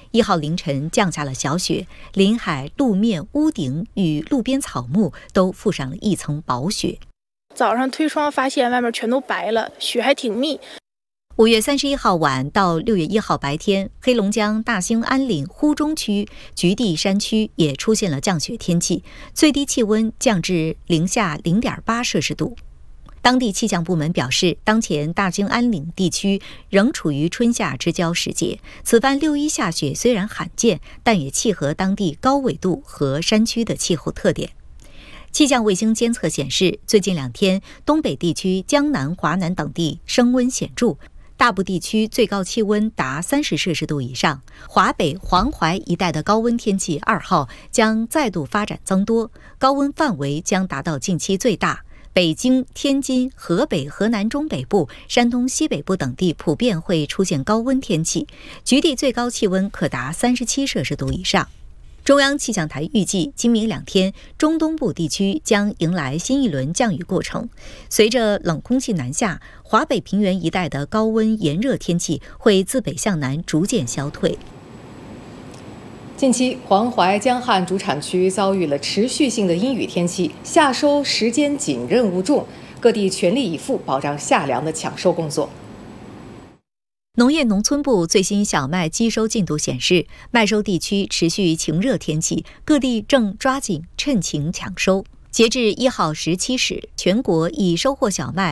1号凌晨降下了小雪，林海、路面、屋顶与路边草木都覆上了一层薄雪。 早上推窗发现外面全都白了，雪还挺密。 5月31号晚到6月1号白天，黑龙江大兴安岭呼中区、菊地山区也出现了降雪天气，最低气温降至零下0.8摄氏度。当地气象部门表示，当前大兴安岭地区仍处于春夏之交时节，此番6·1下雪虽然罕见，但也契合当地高纬度和山区的气候特点。气象卫星监测显示，最近2天，东北地区、江南、华南等地升温显著，大部地区最高气温达30摄氏度以上。华北、黄淮一带的高温天气2号将再度发展增多，高温范围将达到近期最大。北京、天津、河北、河南中北部、山东西北部等地普遍会出现高温天气，局地最高气温可达37摄氏度以上。中央气象台预计，今明2天，中东部地区将迎来新一轮降雨过程。随着冷空气南下，华北平原一带的高温炎热天气会自北向南逐渐消退。 近期，黄淮、江汉主产区遭遇了持续性的阴雨天气，夏收时间紧、任务重，各地全力以赴保障夏粮的抢收工作。 农业农村部最新小麦机收进度显示，麦收地区持续晴热天气，各地正抓紧趁晴抢收。截至1号17时，全国已收获小麦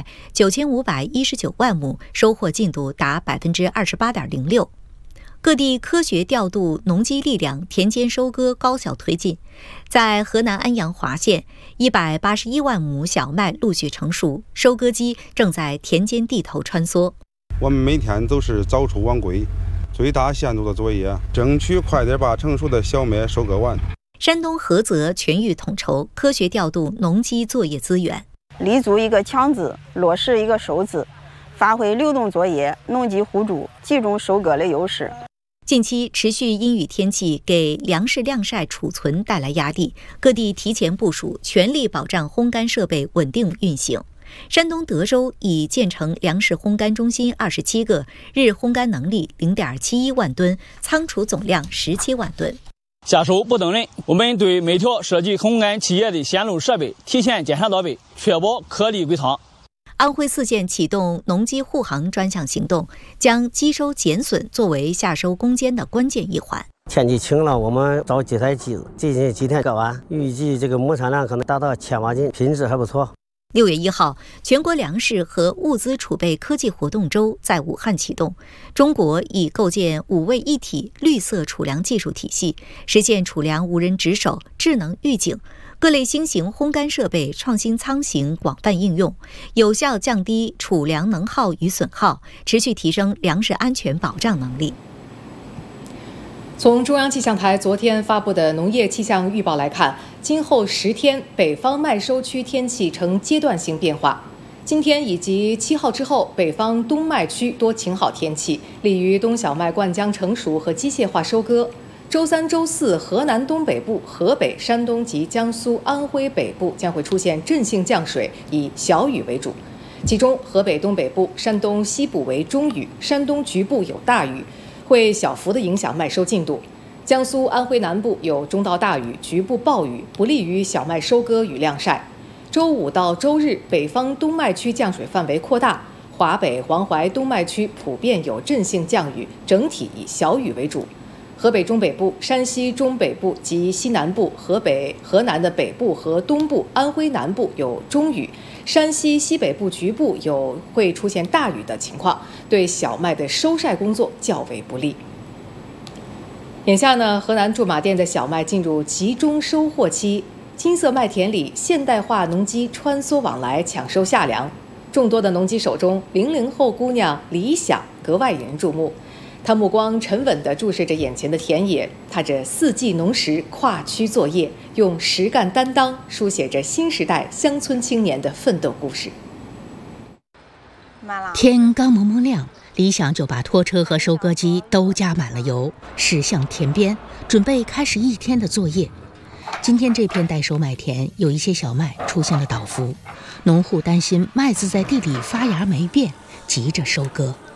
9519万亩，收获进度达28.06%。各地科学调度农机力量，田间收割高效推进。在河南安阳华县，181万亩小麦陆续成熟，收割机正在田间地头穿梭。 我们每天都是早出晚归，最大限度的作业，争取快点把成熟的小麦收割完。 山东菏泽全域统筹科学调度农机作业资源， 立足一个强字，落实一个收字，发挥流动作业、农机互助、集中收割的优势。 近期持续阴雨天气给粮食晾晒储存带来压力，各地提前部署，全力保障烘干设备稳定运行。山东德州已建成粮食烘干中心27个，日烘干能力0.71万吨，仓储总量17万吨。 夏收不等人，我们对每条涉及烘干企业的线路设备提前检查到位，确保颗粒归仓。 安徽4县启动农机护航专项行动，将机收减损作为夏收攻坚的关键一环。 天气晴了，我们找接台机子，最近几天割完，预计这个亩产量可能达到1000万斤，品质还不错。 6月1号，全国粮食和物资储备科技活动周在武汉启动。中国已构建5位一体绿色储粮技术体系，实现储粮无人值守、智能预警，各类新型烘干设备创新仓型广泛应用，有效降低储粮能耗与损耗，持续提升粮食安全保障能力。 从中央气象台昨天发布的农业气象预报来看，今后10天北方麦收区天气呈阶段性变化。今天以及7号之后，北方冬麦区多晴好天气，利于冬小麦灌浆成熟和机械化收割。周3、周4，河南东北部、河北、山东及江苏、安徽北部将会出现阵性降水，以小雨为主。其中，河北东北部、山东西部为中雨，山东局部有大雨，会小幅的影响麦收进度。江苏、安徽南部有中到大雨，局部暴雨，不利于小麦收割与晾晒。周5到周日，北方冬麦区降水范围扩大，华北、黄淮冬麦区普遍有阵性降雨，整体以小雨为主。河北中北部、山西中北部及西南部、河北、河南的北部和东部、安徽南部有中雨，山西西北部局部会出现大雨的情况，对小麦的收晒工作较为不利。眼下呢，河南驻马店的小麦进入集中收获期，金色麦田里现代化农机穿梭往来抢收夏粮，众多的农机手中，00后姑娘李想格外引人注目。他目光沉稳地注视着眼前的田野，踏着4季农时跨区作业，用实干担当书写着新时代乡村青年的奋斗故事。 天刚蒙蒙亮，李想就把拖车和收割机都加满了油，驶向田边，准备开始一天的作业。今天这片待收麦田有一些小麦出现了倒伏，农户担心麦子在地里发芽没变，急着收割。